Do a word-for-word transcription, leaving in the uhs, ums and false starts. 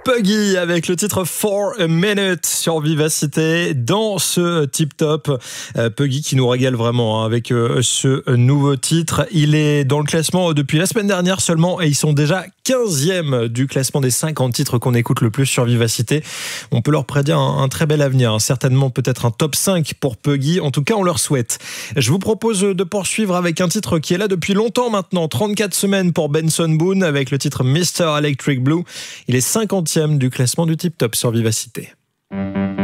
Puggy avec le titre For a Minute sur Vivacité dans ce Tip Top. Euh, Puggy qui nous régale vraiment hein, avec euh, ce nouveau titre. Il est dans le classement depuis la semaine dernière seulement et ils sont déjà quinzième du classement des cinquante titres qu'on écoute le plus sur Vivacité. On peut leur prédire un, un très bel avenir, hein. Certainement peut-être un top cinq pour Puggy. En tout cas, on leur souhaite. Je vous propose de poursuivre avec un titre qui est là depuis longtemps maintenant. trente-quatre semaines pour Benson Boone avec le titre mister Electric Blue. Il est cinquantième du classement du Tip Top sur Vivacité.